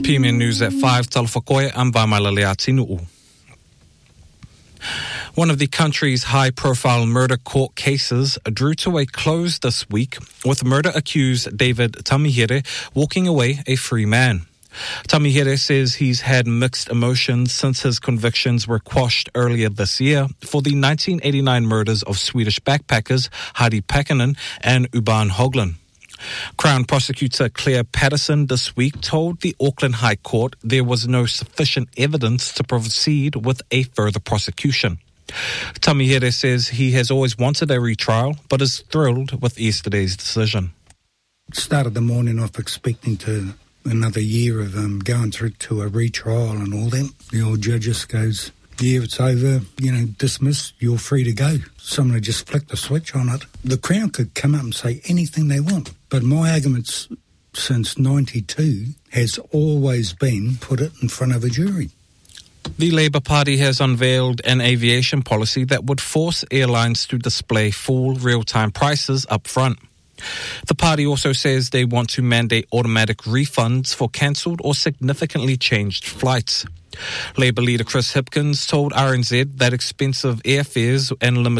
PMN News at 5, Talfakoe, I'm Vaimalaleati Nu'u. One of the country's high-profile murder court cases drew to a close this week, with murder-accused David Tamihere walking away a free man. Tamihere says he's had mixed emotions since his convictions were quashed earlier this year for the 1989 murders of Swedish backpackers Harry Pakkanen and Urban Höglund. Crown Prosecutor Claire Patterson this week told the Auckland High Court there was no sufficient evidence to proceed with a further prosecution. Tamihere says he has always wanted a retrial, but is thrilled with yesterday's decision. Started the morning off expecting to another year of going through to a retrial and all that. The old judge just goes, yeah, it's over, dismiss, you're free to go. Someone just flicked the switch on it. The Crown could come up and say anything they want, but my arguments since 92 has always been put it in front of a jury. The Labour Party has unveiled an aviation policy that would force airlines to display full real-time prices up front. The party also says they want to mandate automatic refunds for cancelled or significantly changed flights. Labour leader Chris Hipkins told RNZ that expensive airfares and limited